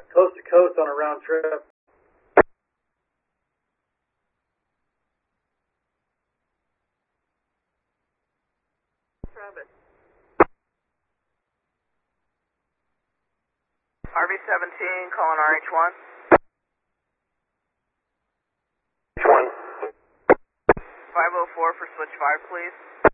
coast to coast on a round trip. Travis. RV-17, calling RH1. H1. 504 for switch 5, please.